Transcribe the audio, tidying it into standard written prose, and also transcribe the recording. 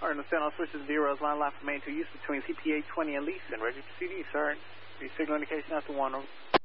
understand all switches zeros, line line for main 2 use between CPA 20 and Leeson. Ready to proceed, sir. The signal indication after 1 over.